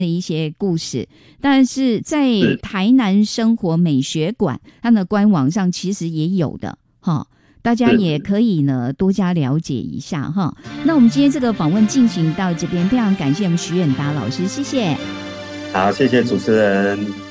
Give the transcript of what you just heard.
的一些故事，但是在台南生活美学馆它的官网上其实也有的哈。大家也可以呢多加了解一下哈。那我们今天这个访问进行到这边，非常感谢我们徐远达老师，谢谢。 好，谢谢主持人。